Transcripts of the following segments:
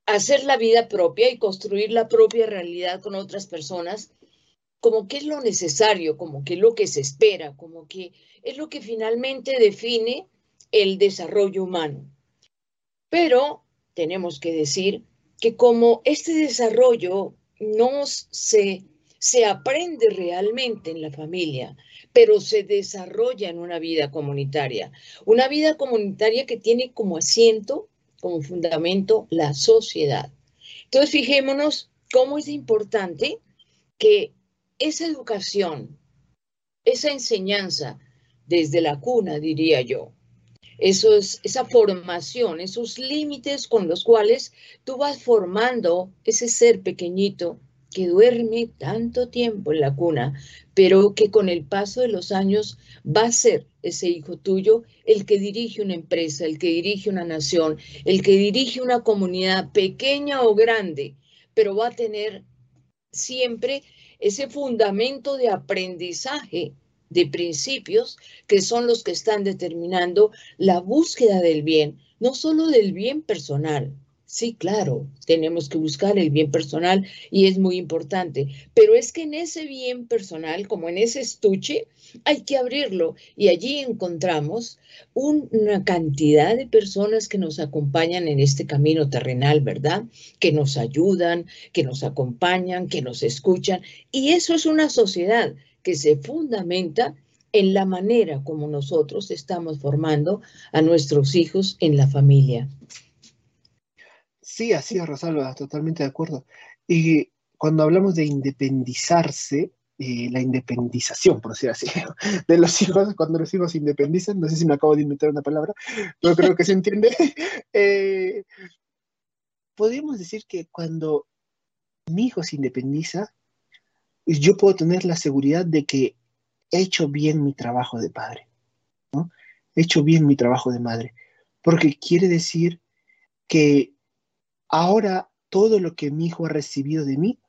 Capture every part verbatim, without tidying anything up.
hacer la vida propia y construir la propia realidad con otras personas, como que es lo necesario, como que es lo que se espera, como que es lo que finalmente define el desarrollo humano. Pero tenemos que decir que como este desarrollo no se, se aprende realmente en la familia, pero se desarrolla en una vida comunitaria, una vida comunitaria que tiene como asiento, como fundamento, la sociedad. Entonces, fijémonos cómo es importante que esa educación, esa enseñanza desde la cuna, diría yo, esos, esa formación, esos límites con los cuales tú vas formando ese ser pequeñito que duerme tanto tiempo en la cuna, pero que con el paso de los años va a ser ese hijo tuyo el que dirige una empresa, el que dirige una nación, el que dirige una comunidad pequeña o grande, pero va a tener siempre ese fundamento de aprendizaje de principios que son los que están determinando la búsqueda del bien, no solo del bien personal. Sí, claro, tenemos que buscar el bien personal y es muy importante, pero es que en ese bien personal, como en ese estuche, hay que abrirlo y allí encontramos una cantidad de personas que nos acompañan en este camino terrenal, ¿verdad? Que nos ayudan, que nos acompañan, que nos escuchan. Y eso es una sociedad que se fundamenta en la manera como nosotros estamos formando a nuestros hijos en la familia. Sí, así es, Rosalba, totalmente de acuerdo. Y cuando hablamos de independizarse, eh, la independización, por decir así, de los hijos, cuando los hijos se independizan, no sé si me acabo de inventar una palabra, pero creo que se entiende, eh, podríamos decir que cuando mi hijo se independiza, yo puedo tener la seguridad de que he hecho bien mi trabajo de padre, ¿no? He hecho bien mi trabajo de madre, porque quiere decir que ahora todo lo que mi hijo ha recibido de mí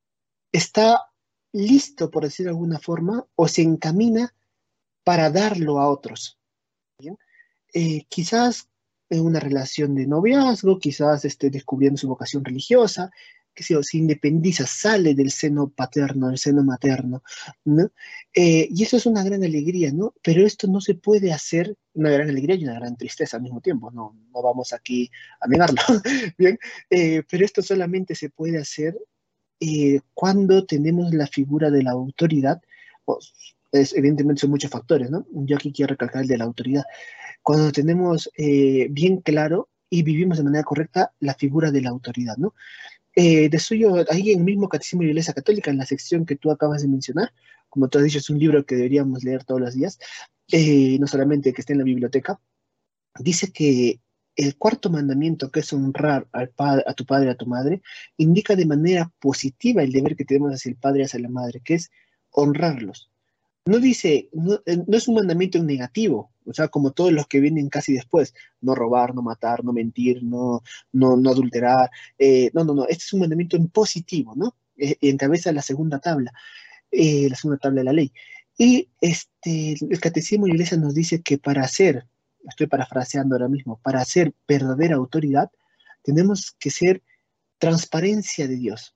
está listo, por decir de alguna forma, o se encamina para darlo a otros. ¿Bien? Eh, quizás en una relación de noviazgo, quizás esté descubriendo su vocación religiosa, que se, se independiza, sale del seno paterno, del seno materno, ¿no? Eh, y eso es una gran alegría, ¿no? Pero esto no se puede hacer, una gran alegría y una gran tristeza al mismo tiempo, no, no vamos aquí a negarlo, ¿bien? Eh, pero esto solamente se puede hacer eh, cuando tenemos la figura de la autoridad, pues, es, evidentemente son muchos factores, ¿no? Yo aquí quiero recalcar el de la autoridad. Cuando tenemos eh, bien claro y vivimos de manera correcta la figura de la autoridad, ¿no? Eh, de suyo, ahí en el mismo Catecismo de la Iglesia Católica, en la sección que tú acabas de mencionar, como tú has dicho, es un libro que deberíamos leer todos los días, eh, no solamente que esté en la biblioteca, dice que el cuarto mandamiento, que es honrar al padre, a tu padre y a tu madre, indica de manera positiva el deber que tenemos hacia el padre y hacia la madre, que es honrarlos. No dice, no, eh, no es un mandamiento en negativo, o sea, como todos los que vienen casi después, no robar, no matar, no mentir, no, no, no adulterar, eh, no, no, no, este es un mandamiento en positivo, ¿no? Eh, encabeza la segunda tabla, eh, la segunda tabla de la ley. Y este, el Catecismo de la Iglesia nos dice que para ser, estoy parafraseando ahora mismo, para ser verdadera autoridad, tenemos que ser transparencia de Dios.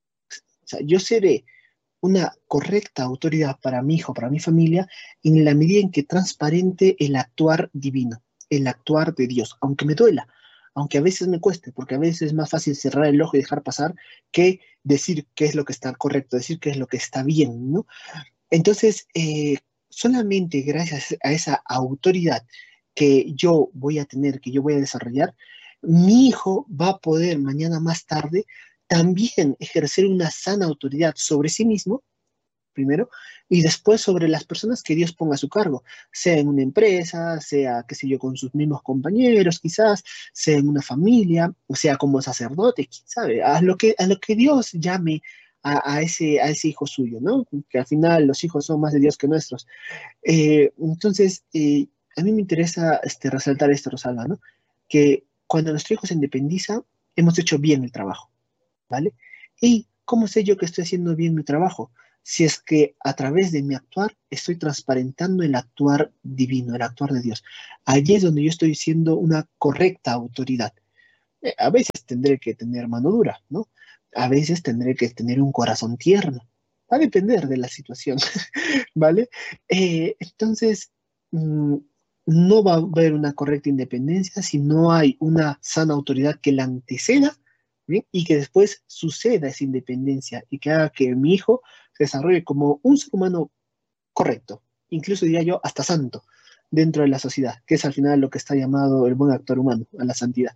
O sea, yo seré una correcta autoridad para mi hijo, para mi familia, en la medida en que transparente el actuar divino, el actuar de Dios, aunque me duela, aunque a veces me cueste, porque a veces es más fácil cerrar el ojo y dejar pasar que decir qué es lo que está correcto, decir qué es lo que está bien, ¿no? Entonces, eh, solamente gracias a esa autoridad que yo voy a tener, que yo voy a desarrollar, mi hijo va a poder mañana más tarde también ejercer una sana autoridad sobre sí mismo primero, y después sobre las personas que Dios ponga a su cargo, sea en una empresa, sea, qué sé yo, con sus mismos compañeros, quizás, sea en una familia, o sea como sacerdote, quién sabe, a lo que, a lo que Dios llame a, a ese, a ese hijo suyo, ¿no? Que al final los hijos son más de Dios que nuestros. Eh, entonces, eh, a mí me interesa este, resaltar esto, Rosalba, ¿no? Que cuando nuestro hijo se independiza, hemos hecho bien el trabajo, ¿vale? ¿Y cómo sé yo que estoy haciendo bien mi trabajo? Si es que a través de mi actuar estoy transparentando el actuar divino, el actuar de Dios. Allí es donde yo estoy siendo una correcta autoridad. Eh, a veces tendré que tener mano dura, ¿no? A veces tendré que tener un corazón tierno. Va a depender de la situación, ¿vale? Eh, entonces, mm, no va a haber una correcta independencia si no hay una sana autoridad que la anteceda, ¿bien? Y que después suceda esa independencia y que haga que mi hijo se desarrolle como un ser humano correcto, incluso diría yo hasta santo dentro de la sociedad, que es al final lo que está llamado el buen actor humano, a la santidad.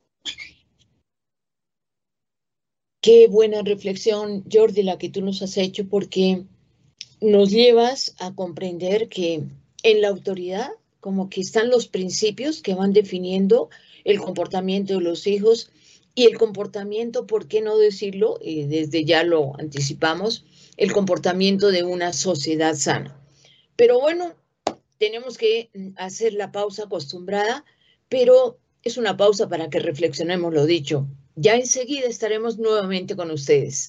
Qué buena reflexión, Jordi, la que tú nos has hecho, porque nos llevas a comprender que en la autoridad como que están los principios que van definiendo el comportamiento de los hijos y el comportamiento, ¿por qué no decirlo? Eh, desde ya lo anticipamos, el comportamiento de una sociedad sana. Pero bueno, tenemos que hacer la pausa acostumbrada, pero es una pausa para que reflexionemos lo dicho. Ya enseguida estaremos nuevamente con ustedes.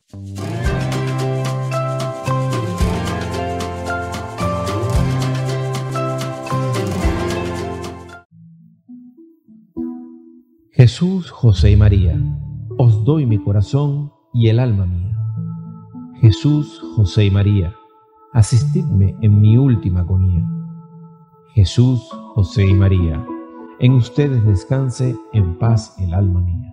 Jesús, José y María, os doy mi corazón y el alma mía. Jesús, José y María, asistidme en mi última agonía. Jesús, José y María, en ustedes descanse en paz el alma mía.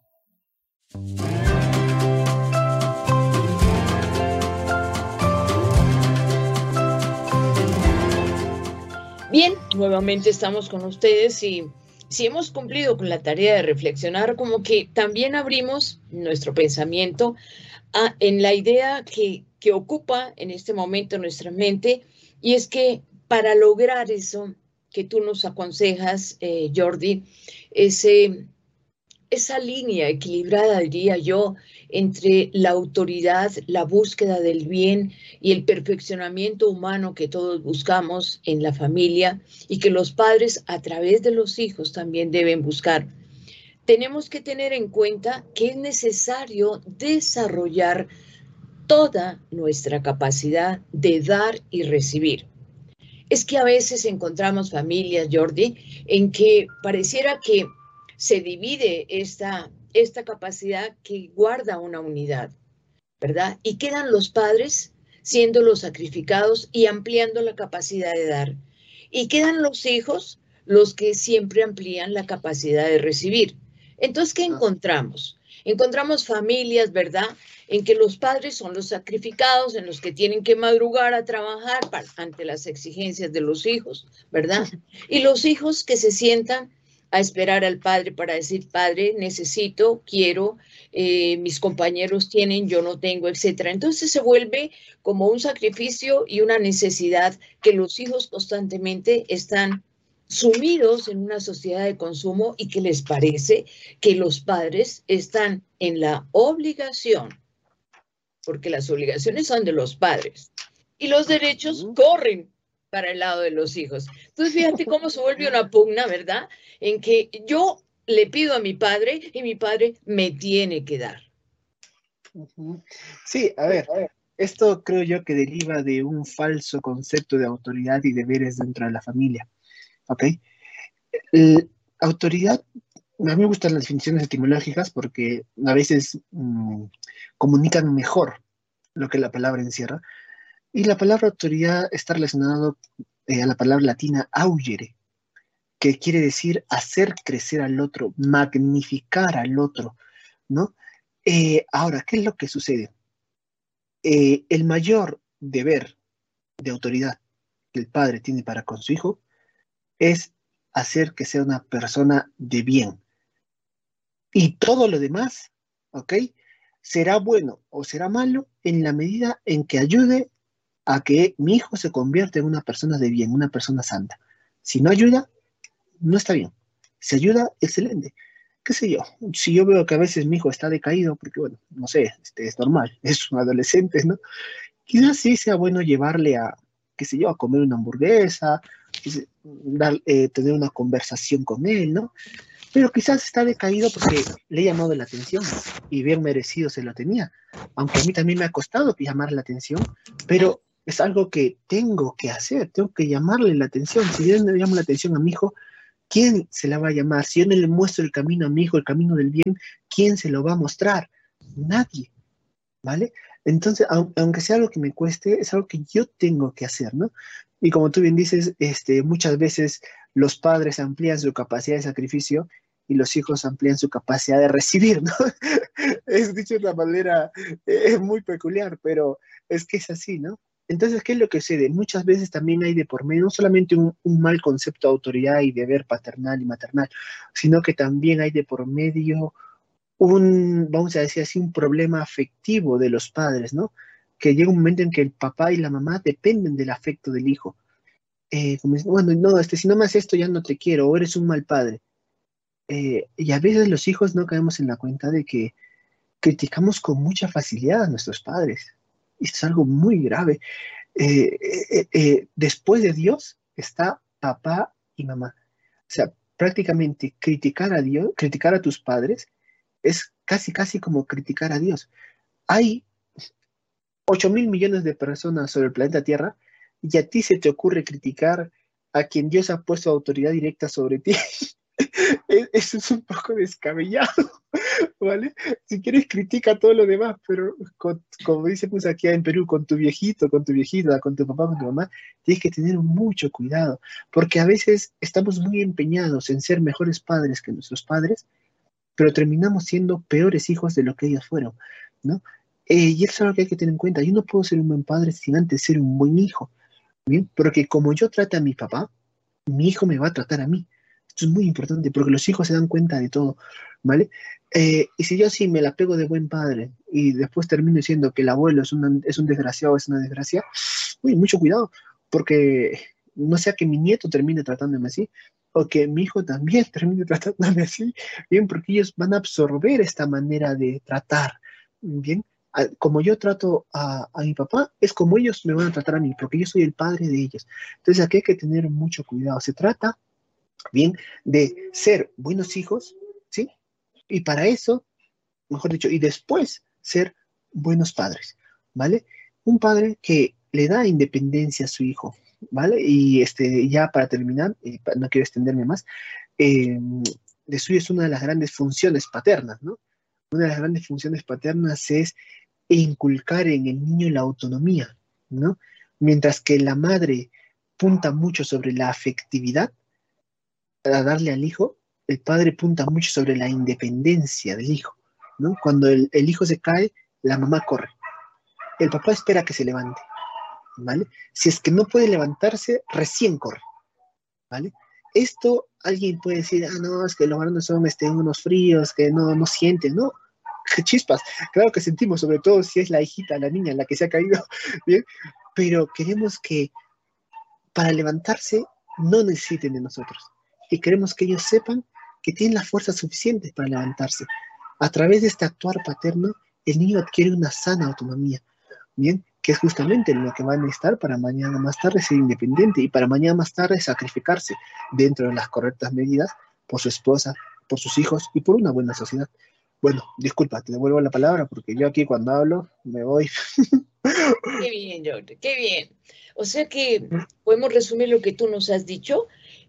Bien, nuevamente estamos con ustedes y si hemos cumplido con la tarea de reflexionar, como que también abrimos nuestro pensamiento a, en la idea que, que ocupa en este momento nuestra mente, y es que para lograr eso que tú nos aconsejas, eh, Jordi, ese, esa línea equilibrada, diría yo, entre la autoridad, la búsqueda del bien y el perfeccionamiento humano que todos buscamos en la familia y que los padres a través de los hijos también deben buscar. Tenemos que tener en cuenta que es necesario desarrollar toda nuestra capacidad de dar y recibir. Es que a veces encontramos familias, Jordi, en que pareciera que se divide esta, esta capacidad que guarda una unidad, ¿verdad? Y quedan los padres siendo los sacrificados y ampliando la capacidad de dar. Y quedan los hijos los que siempre amplían la capacidad de recibir. Entonces, ¿qué encontramos? Encontramos familias, ¿verdad?, en que los padres son los sacrificados, en los que tienen que madrugar a trabajar para, ante las exigencias de los hijos, ¿verdad? Y los hijos que se sientan a esperar al padre para decir, padre, necesito, quiero, eh, mis compañeros tienen, yo no tengo, etcétera. Entonces se vuelve como un sacrificio y una necesidad que los hijos constantemente están sumidos en una sociedad de consumo y que les parece que los padres están en la obligación, porque las obligaciones son de los padres y los derechos corren para el lado de los hijos. Entonces, fíjate cómo se vuelve una pugna, ¿verdad? En que yo le pido a mi padre y mi padre me tiene que dar. Sí, a ver, esto creo yo que deriva de un falso concepto de autoridad y deberes dentro de la familia, ¿ok? La autoridad, a mí me gustan las definiciones etimológicas porque a veces mmm, comunican mejor lo que la palabra encierra. Y la palabra autoridad está relacionada eh, a la palabra latina augere, que quiere decir hacer crecer al otro, magnificar al otro, ¿no? Eh, ahora, ¿qué es lo que sucede? Eh, el mayor deber de autoridad que el padre tiene para con su hijo es hacer que sea una persona de bien. Y todo lo demás, ¿ok?, será bueno o será malo en la medida en que ayude a que mi hijo se convierta en una persona de bien, una persona santa. Si no ayuda, no está bien. Si ayuda, excelente. ¿Qué sé yo? Si yo veo que a veces mi hijo está decaído, porque bueno, no sé, este, es normal, es un adolescente, ¿no? Quizás sí sea bueno llevarle a, qué sé yo, a comer una hamburguesa, dar, eh, tener una conversación con él, ¿no? Pero quizás está decaído porque le he llamado la atención y bien merecido se lo tenía. Aunque a mí también me ha costado llamar la atención, pero es algo que tengo que hacer, tengo que llamarle la atención. Si yo no le llamo la atención a mi hijo, ¿quién se la va a llamar? Si yo no le muestro el camino a mi hijo, el camino del bien, ¿quién se lo va a mostrar? Nadie, ¿vale? Entonces, aunque sea algo que me cueste, es algo que yo tengo que hacer, ¿no? Y como tú bien dices, este, muchas veces los padres amplían su capacidad de sacrificio y los hijos amplían su capacidad de recibir, ¿no? Es dicho de una manera es muy peculiar, pero es que es así, ¿no? Entonces, ¿qué es lo que sucede? Muchas veces también hay de por medio no solamente un, un mal concepto de autoridad y deber paternal y maternal, sino que también hay de por medio un, vamos a decir así, un problema afectivo de los padres, ¿no? Que llega un momento en que el papá y la mamá dependen del afecto del hijo. Eh, como dicen, bueno, no, este, si no me haces esto ya no te quiero, o eres un mal padre. Eh, y a veces los hijos no caemos en la cuenta de que criticamos con mucha facilidad a nuestros padres. Y esto es algo muy grave. Eh, eh, eh, después de Dios está papá y mamá. O sea, prácticamente criticar a Dios, criticar a tus padres, es casi, casi como criticar a Dios. Hay ocho mil millones de personas sobre el planeta Tierra y a ti se te ocurre criticar a quien Dios ha puesto autoridad directa sobre ti. Eso es un poco descabellado, ¿vale? Si quieres critica todo lo demás, pero con, como decimos aquí en Perú, con tu viejito, con tu viejita, con tu papá, con tu mamá, tienes que tener mucho cuidado, porque a veces estamos muy empeñados en ser mejores padres que nuestros padres, pero terminamos siendo peores hijos de lo que ellos fueron, ¿no? Eh, y eso es algo que hay que tener en cuenta. Yo no puedo ser un buen padre sin antes ser un buen hijo, ¿bien? Porque como yo trato a mi papá, mi hijo me va a tratar a mí. Esto es muy importante porque los hijos se dan cuenta de todo, ¿vale? Eh, y si yo sí me la pego de buen padre y después termino diciendo que el abuelo es, una, es un desgraciado, es una desgracia, uy, mucho cuidado, porque no sea que mi nieto termine tratándome así, o que mi hijo también termine tratándome así, bien, porque ellos van a absorber esta manera de tratar, bien. Como yo trato a, a mi papá, es como ellos me van a tratar a mí, porque yo soy el padre de ellos. Entonces aquí hay que tener mucho cuidado. Se trata bien, de ser buenos hijos, ¿sí? Y para eso, mejor dicho, y después ser buenos padres, ¿vale? Un padre que le da independencia a su hijo, ¿vale? Y este, ya para terminar, eh, no quiero extenderme más, eh, de suyo es una de las grandes funciones paternas, ¿no? Una de las grandes funciones paternas es inculcar en el niño la autonomía, ¿no? Mientras que la madre punta mucho sobre la afectividad, para darle al hijo, el padre punta mucho sobre la independencia del hijo, ¿no? Cuando el, el hijo se cae, la mamá corre. El papá espera que se levante, ¿vale? Si es que no puede levantarse, recién corre, ¿vale? Esto alguien puede decir, ah, no, es que los varones son este, unos fríos, que no, no sienten, ¿no? Chispas, claro que sentimos, sobre todo si es la hijita, la niña, la que se ha caído, ¿bien? Pero queremos que para levantarse no necesiten de nosotros. Y queremos que ellos sepan que tienen la fuerza suficiente para levantarse. A través de este actuar paterno, el niño adquiere una sana autonomía, ¿bien? Que es justamente lo que va a necesitar para mañana más tarde ser independiente y para mañana más tarde sacrificarse dentro de las correctas medidas por su esposa, por sus hijos y por una buena sociedad. Bueno, disculpa, te devuelvo la palabra porque yo aquí cuando hablo me voy. Qué bien, Jorge, qué bien. O sea que podemos resumir lo que tú nos has dicho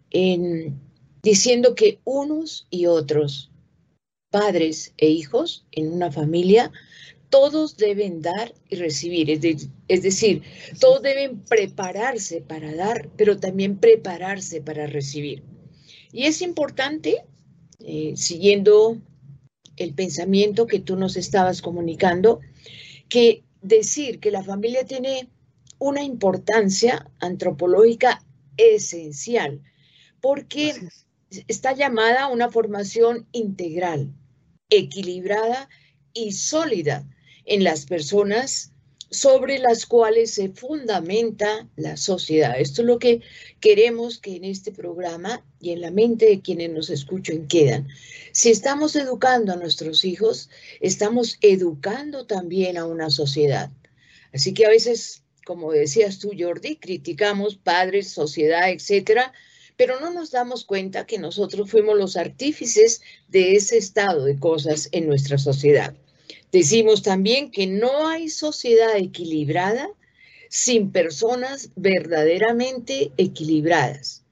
en diciendo que unos y otros, padres e hijos en una familia, todos deben dar y recibir, es, de, es decir, todos deben prepararse para dar, pero también prepararse para recibir. Y es importante, eh, siguiendo el pensamiento que tú nos estabas comunicando, que decir que la familia tiene una importancia antropológica esencial, porque está llamada a una formación integral, equilibrada y sólida en las personas sobre las cuales se fundamenta la sociedad. Esto es lo que queremos que en este programa y en la mente de quienes nos escuchan quedan. Si estamos educando a nuestros hijos, estamos educando también a una sociedad. Así que a veces, como decías tú, Jordi, criticamos padres, sociedad, etcétera, pero no nos damos cuenta que nosotros fuimos los artífices de ese estado de cosas en nuestra sociedad. Decimos también que no hay sociedad equilibrada sin personas verdaderamente equilibradas.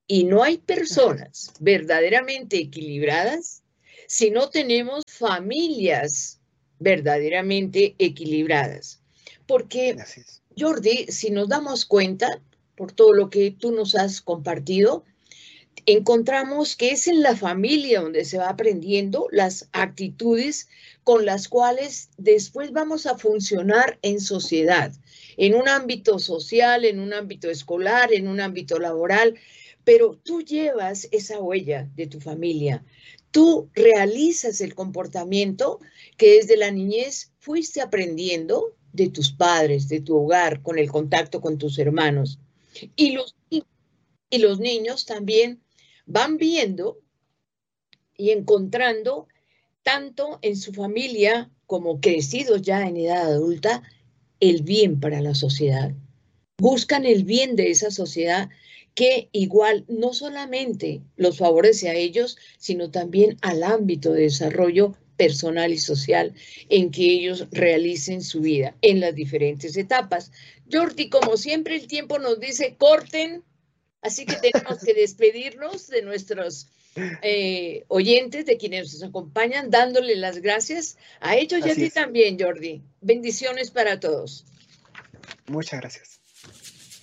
Y no hay personas verdaderamente equilibradas si no tenemos familias verdaderamente equilibradas. Porque, Jordi, si nos damos cuenta, por todo lo que tú nos has compartido, encontramos que es en la familia donde se va aprendiendo las actitudes con las cuales después vamos a funcionar en sociedad, en un ámbito social, en un ámbito escolar, en un ámbito laboral, pero tú llevas esa huella de tu familia. Tú realizas el comportamiento que desde la niñez fuiste aprendiendo de tus padres, de tu hogar, con el contacto con tus hermanos. Y los, y los niños también van viendo y encontrando tanto en su familia como crecidos ya en edad adulta, el bien para la sociedad. Buscan el bien de esa sociedad que igual no solamente los favorece a ellos, sino también al ámbito de desarrollo personal y social en que ellos realicen su vida en las diferentes etapas. Jordi, como siempre, el tiempo nos dice corten, así que tenemos que despedirnos de nuestros eh, oyentes, de quienes nos acompañan, dándole las gracias a ellos y así a ti es. También, Jordi. Bendiciones para todos. Muchas gracias.